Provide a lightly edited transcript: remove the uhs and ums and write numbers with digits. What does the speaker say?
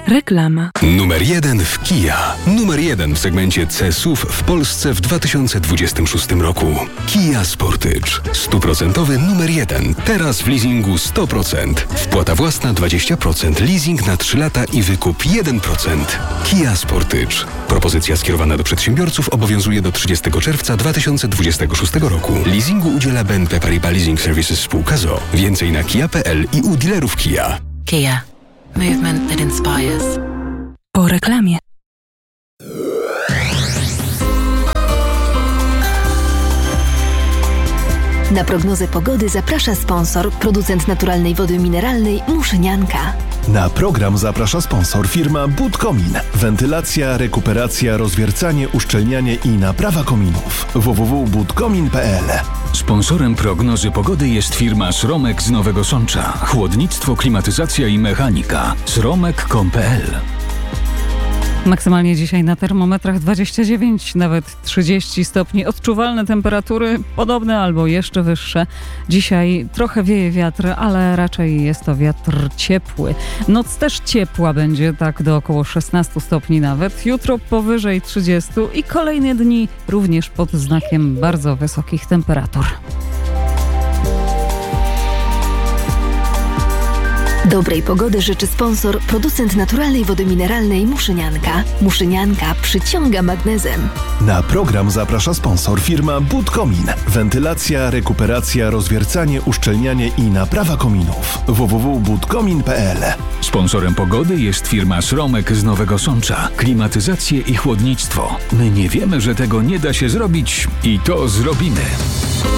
Reklama. Numer 1 w Kia. Numer 1 w segmencie C-SUV w Polsce w 2026 roku. Kia Sportage. 100% numer 1. Teraz w leasingu 100%. Wpłata własna 20%. Leasing na 3 lata i wykup 1%. Kia Sportage. Propozycja skierowana do przedsiębiorców obowiązuje do 30 czerwca 2026 roku. Leasingu udziela BNP Paribas Leasing Services spółka z o.o. Więcej na kia.pl i u dealerów Kia. Kia. Movement that inspires. Po reklamie. Na prognozę pogody zaprasza sponsor, producent naturalnej wody mineralnej Muszynianka. Na program zaprasza sponsor firma Budkomin. Wentylacja, rekuperacja, rozwiercanie, uszczelnianie i naprawa kominów. www.budkomin.pl. Sponsorem prognozy pogody jest firma Sromek z Nowego Sącza. Chłodnictwo, klimatyzacja i mechanika. sromek.com.pl. Maksymalnie dzisiaj na termometrach 29, nawet 30 stopni. Odczuwalne temperatury podobne albo jeszcze wyższe. Dzisiaj trochę wieje wiatr, ale raczej jest to wiatr ciepły. Noc też ciepła będzie, tak do około 16 stopni nawet. Jutro powyżej 30 i kolejne dni również pod znakiem bardzo wysokich temperatur. Dobrej pogody życzy sponsor, producent naturalnej wody mineralnej Muszynianka. Muszynianka przyciąga magnezem. Na program zaprasza sponsor firma Budkomin. Wentylacja, rekuperacja, rozwiercanie, uszczelnianie i naprawa kominów. www.budkomin.pl. Sponsorem pogody jest firma Sromek z Nowego Sącza. Klimatyzację i chłodnictwo. My nie wiemy, że tego nie da się zrobić i to zrobimy.